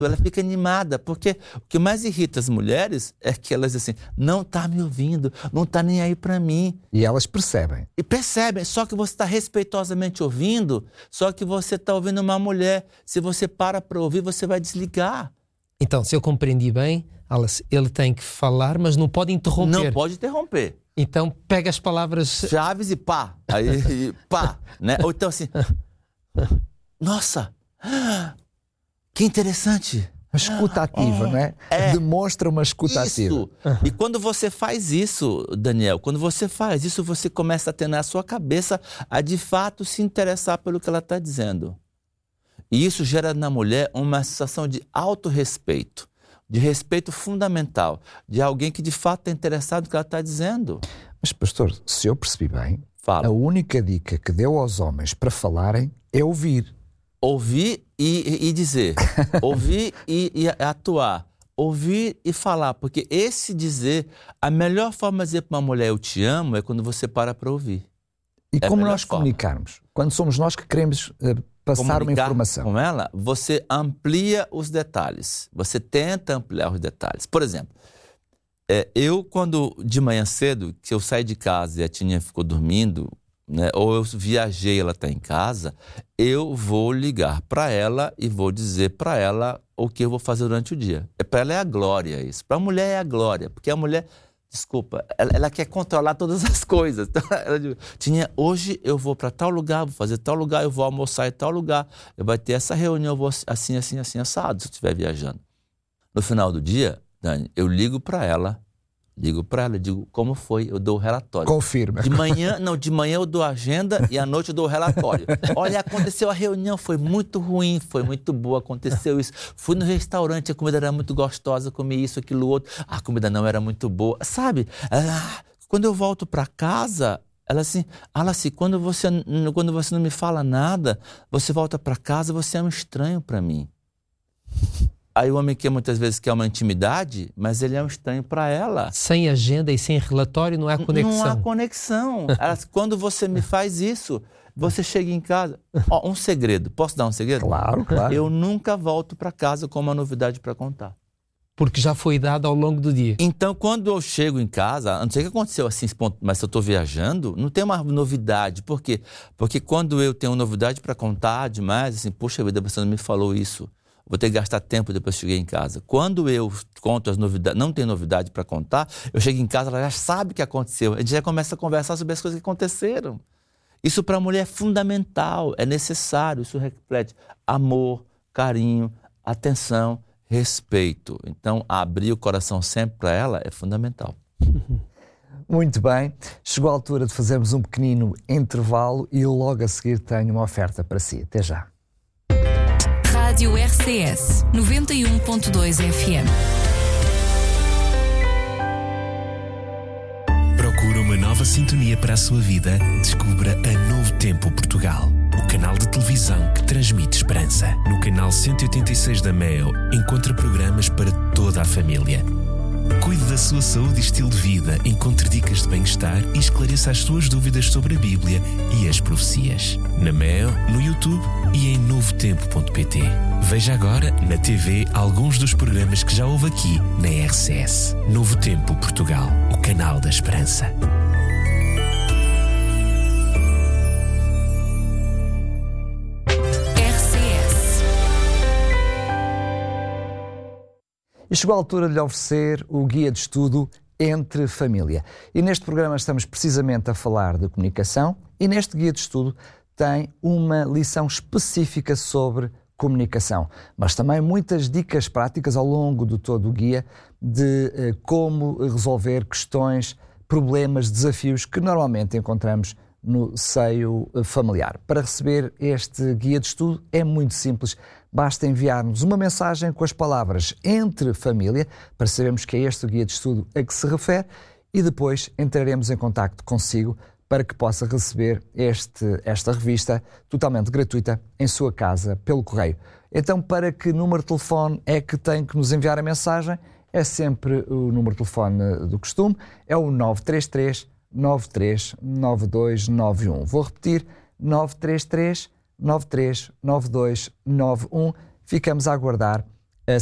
ela fica animada, porque o que mais irrita as mulheres é que elas dizem assim, não está me ouvindo, não está nem aí para mim. E elas percebem. E percebem, só que você está respeitosamente ouvindo, só que você está ouvindo uma mulher. Se você para ouvir, você vai desligar. Então, se eu compreendi bem, Alice, ele tem que falar, mas não pode interromper. Não pode interromper. Então, pega as palavras... chaves e pá. Aí, pá. Né? Ou então assim, nossa... que interessante. Uma escuta ativa, não é? Demonstra uma escuta ativa. E quando você faz isso, Daniel, quando você faz isso, você começa a ter na sua cabeça a de fato se interessar pelo que ela está dizendo. E isso gera na mulher uma sensação de autorrespeito, de respeito fundamental, de alguém que de fato está interessado no que ela está dizendo. Mas, pastor, se eu percebi bem, Fala. A única dica que deu aos homens para falarem é ouvir. Ouvir e dizer, ouvir e atuar, ouvir e falar, porque esse dizer, a melhor forma de dizer para uma mulher eu te amo é quando você para ouvir. E como nós comunicarmos? Quando somos nós que queremos passar uma informação. Com ela, você amplia os detalhes, você tenta ampliar os detalhes. Por exemplo, eu quando de manhã cedo, que eu saí de casa e a Tininha ficou dormindo, né, ou eu viajei, ela está em casa, eu vou ligar para ela e vou dizer para ela o que eu vou fazer durante o dia. Para ela é a glória isso. Para a mulher é a glória, porque a mulher, desculpa, ela quer controlar todas as coisas. Então, ela diz, Tininha, hoje eu vou para tal lugar, vou fazer tal lugar, eu vou almoçar em tal lugar, eu vou ter essa reunião, eu vou assim, assado, se eu estiver viajando. No final do dia, Dani, eu ligo para ela, digo como foi, eu dou o relatório. Confirma. De manhã eu dou a agenda e à noite eu dou o relatório. Olha, aconteceu a reunião, foi muito ruim, foi muito boa, aconteceu isso. Fui no restaurante, a comida era muito gostosa, comi isso, aquilo, outro. A comida não era muito boa. Sabe, quando eu volto para casa, ela assim, quando você não me fala nada, você volta para casa, você é um estranho para mim. Aí o homem muitas vezes quer uma intimidade, mas ele é um estranho para ela. Sem agenda e sem relatório não há conexão. Não há conexão. Quando você me faz isso, você chega em casa... um segredo. Posso dar um segredo? Claro, claro. Eu nunca volto para casa com uma novidade para contar. Porque já foi dado ao longo do dia. Então, quando eu chego em casa, não sei o que aconteceu assim, mas se eu estou viajando, não tem uma novidade. Por quê? Porque quando eu tenho novidade para contar demais, assim, poxa vida, você não me falou isso. Vou ter que gastar tempo depois que cheguei em casa. Quando eu conto as novidades, não tem novidade para contar, eu chego em casa, ela já sabe o que aconteceu. A gente já começa a conversar sobre as coisas que aconteceram. Isso para a mulher é fundamental, é necessário. Isso reflete amor, carinho, atenção, respeito. Então, abrir o coração sempre para ela é fundamental. Muito bem. Chegou a altura de fazermos um pequenino intervalo e logo a seguir tenho uma oferta para si. Até já. Rádio RCS 91.2 FM. Procura uma nova sintonia para a sua vida? Descubra a Novo Tempo Portugal, o canal de televisão que transmite esperança. No canal 186 da MEO, encontra programas para toda a família. Cuide da sua saúde e estilo de vida, encontre dicas de bem-estar e esclareça as suas dúvidas sobre a Bíblia e as profecias. Na MEO, no YouTube e em novotempo.pt. Veja agora na TV alguns dos programas que já houve aqui na RCS. Novo Tempo Portugal, o canal da esperança. E chegou a altura de lhe oferecer o guia de estudo Entre Família. E neste programa estamos precisamente a falar de comunicação e neste guia de estudo tem uma lição específica sobre comunicação, mas também muitas dicas práticas ao longo de todo o guia de como resolver questões, problemas, desafios que normalmente encontramos no seio familiar. Para receber este guia de estudo é muito simples. Basta enviar-nos uma mensagem com as palavras Entre Família, para sabermos que é este o guia de estudo a que se refere, e depois entraremos em contacto consigo para que possa receber esta revista totalmente gratuita em sua casa pelo correio. Então, para que número de telefone é que tem que nos enviar a mensagem? É sempre o número de telefone do costume, é o 933 93 9291. Vou repetir, 933 93 9291. Ficamos a aguardar